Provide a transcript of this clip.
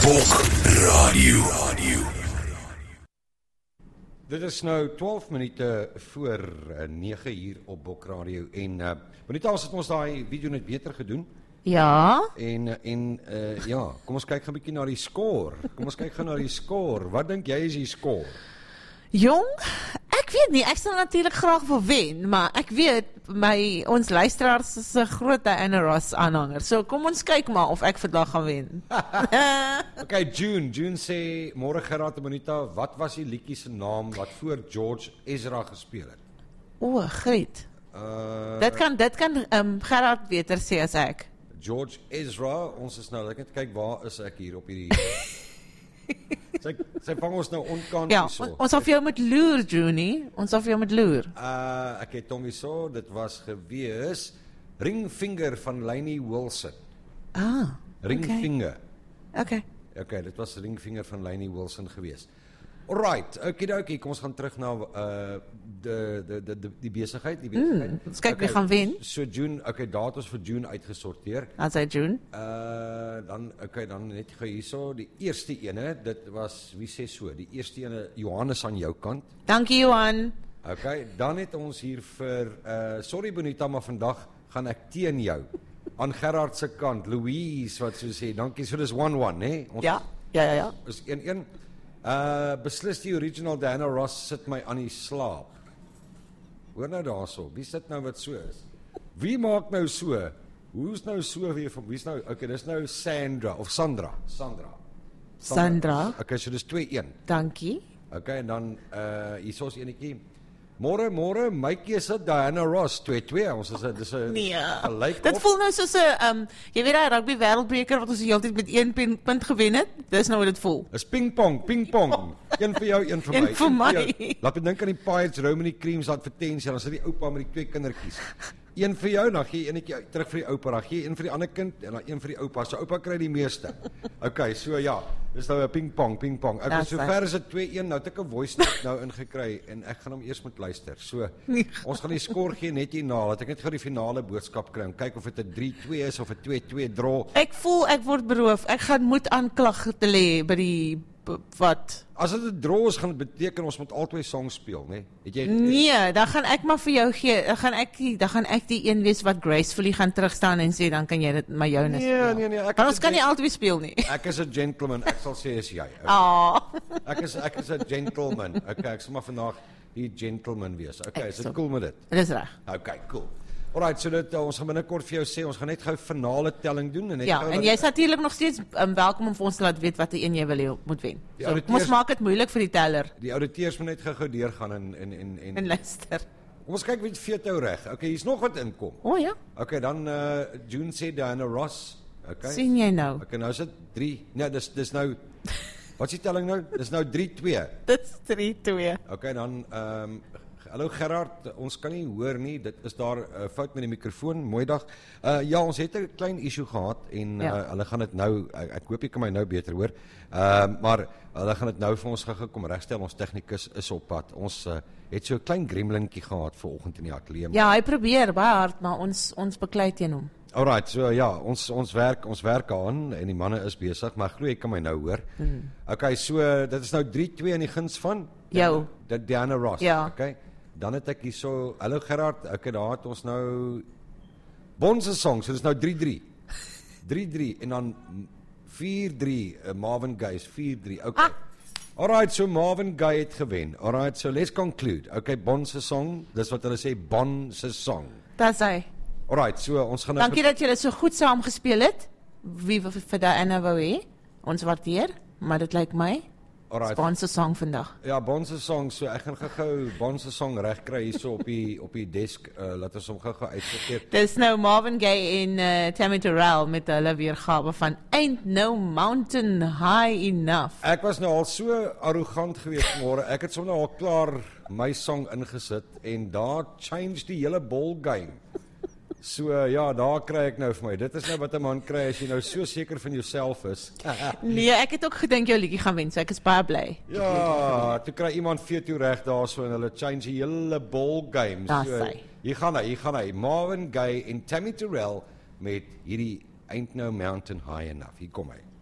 Bok Radio. Dit is nou 12 minute voor 9 hier op Bok Radio en Bonita, ons het ons daai video net beter gedoen. Ja. En ja, kom ons kyk gou 'n bietjie na die score. Kom ons kyk gou na die score. Wat dink jy is die score? Jong, ek weet nie, ek sal natuurlik graag wil wen, maar ek weet ons luisteraars is 'n groot Diana Ross aanhanger. So kom ons kyk maar of ek vandag gaan wen. Okay, June sê môre Gerard en Bonita, wat was die liedjie se naam wat voor George Ezra gespeel het? O, great. Dit kan Gerard beter sê as ek. George Ezra, ons is nou, ek net kyk waar is ek hier op hierdie Sy vang ons nou onkant Ja, hierso. ons sal vir jou met loer, Junie. Ons sal vir jou met loer. Ek het hom hierso, dit was gewees Ringfinger van Lainey Wilson. Ringfinger. Okay. Dit was Ringfinger van Lainey Wilson gewees. Alright, okie, kom ons gaan terug na die besigheid, Ons kyk wie gaan wen. So June, daar het ons vir June uitgesorteer. Dan sê June. Dan net gou hierso, die eerste ene, dit was, wie sê so, die eerste ene, Johannes aan jou kant. Dankie Johan. Dan het ons hier vir, sorry Bonita, maar vandag gaan ek teen jou. Aan Gerard se kant, Louise, wat so sê, dankie, so dis 1-1, hè? Ja. Is 1-1. Beslis die original Diana Ross sit my aan die slaap. Hoor nou daarso, wie sit nou wat so is? Wie maak nou so? Hoe's nou so weer van, wie's nou, dis nou Sandra. Okay, so dis 2-1. Dankie. Okay, en dan, hierso is enetjie. Môre, my keuse Diana Ross, 2-2, ons is dis 'n gelyk. Dit voel nou soos 'n jy weet daai rugby wêreldbeker wat ons die hele tyd met 1 punt gewen het. Dis nou hoe dit voel. Is pingpong. Een vir jou, een vir my. Een vir my. Laat my dink aan die Pirates Romany Creams advertensie, dan sit die oupa met die 2 kindertjies. Een vir jou, dan gee jy enetjie terug vir die oupa, dan gee jy een vir die ander kind en dan een vir die oupa. So oupa kry die meeste. Okay, so ja, dis nou 'n pingpong. Okay, so ver is dit 2-1. Nou het ek 'n voice note nou ingekry en ek gaan hom eers moet luister. So ons gaan die skor gee net hierna, dat ek net gou die finale boodskap kry en kyk of dit 'n 3-2 is of 'n 2-2 draw. Ek voel ek word beroof. Ek gaan moet aanklag te lê by die wat? As dit 'n draw is, gaan dit beteken ons moet albei songs speel, né? Het jy Nee, dan gaan ek maar vir jou gee. Dan gaan ek die een wees wat gracefully gaan terugstaan en sê dan kan jy dit maar joune speel. Nee, Maar ons kan nie altyd speel nie. Ek is 'n gentleman, ek sal sê is jy. Ek is 'n gentleman. Okay, ek sal maar vandag die gentleman wees. Okay, is dit cool met dit? Dis reg. Okay, cool. Alright, so dit ons gaan binnekort vir jou sê, ons gaan net gou finale telling doen en net Ja, en jy's natuurlik nog steeds welkom om vir ons te laat weet watter een jy wil hê moet wen. So, ons maak dit moeilik vir die teller. Die ouditeurs moet net gou deurgaan en luister. Kom ons kyk wie vir jou reg. Okay, hier's nog wat inkom. Ja. Okay, dan June sê Diana Ross. Okay. Sien jy nou? Okay, nou is dit 3. Nee, dis nou wat is die telling nou? Dis nou 3-2. Dis 3-2. Okay, dan hallo Gerard, ons kan nie hoor nie, dit is daar fout met die mikrofoon, mooi dag. Ja, ons het 'n klein issue gehad en hulle gaan dit nou, ek hoop jy kan my nou beter hoor, maar hulle gaan dit nou vir ons gekom regstel, ons tegnikus is op pad. Ons het so 'n klein gremlinkie gehad vanoggend in die ateljee. Ja, hy probeer baie hard, maar ons beklei teen hom. Alright, so ja, ons werk aan en die manne is besig, maar glo jy kan my nou hoor. Okay, so dit is nou 3-2 in die guns van jou. Diana Ross. Ja. Okay. Dan het ek hier so, hallo Gerard, okay, daar het ons nou Bonse song, so dit is nou 3-3. 3-3 en dan 4-3, Marvin Gaye is 4-3. Okay. Alright, so Marvin Gaye het gewen. Alright, so let's conclude. Okay, Bonse song, dis wat hulle sê, Bonse song. Dis hy. Alright, so ons gaan Dankie dat julle so goed saam gespeel het. Wie vir Diana wou hê. Ons waardeer, maar dit lyk my Bonse song vandag. Ja, Bonse song, so ek gaan gou Bonse song reg kry hierso op die desk, laat ons hom gou uitsorteer. Dis nou Marvin Gaye en Tammy Terrell met hulle weergawe van Ain't No Mountain High Enough. Ek was nou al so arrogant geweest môre. Ek het sommer al klaar my song ingesit en daar change die hele ball game. So ja, daar kry ek nou vir my. Dit is nou wat 'n man kry as jy nou so seker van jouself is. Nee, ek het ook gedink jou liedjie gaan wen, so ek is baie bly. Ja, toe kry iemand veto reg daarso en hulle change die hele ball game. So hier gaan hy. Marvin Gaye en Tammy Terrell met hierdie Ain't No Mountain High Enough. Hier kom hy.